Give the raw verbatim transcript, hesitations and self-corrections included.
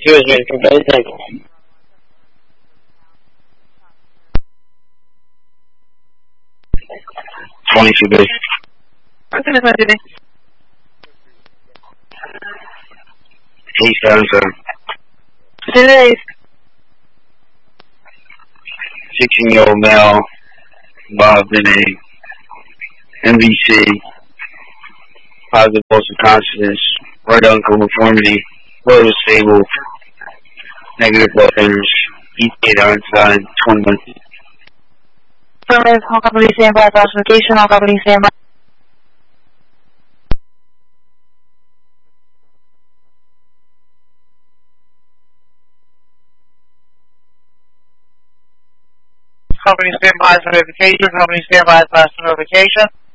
two is ready for base table. twenty-two base. Continue, continue. eight seven seven. Continue. sixteen-year-old male involved in a M V C, positive pulse of consciousness, right ankle conformity, blood was stable, negative blood thinners, E T A inside, twenty-one. Affirmative, all company standby, classification, all company standby. Company standby for notification, company standby for notification.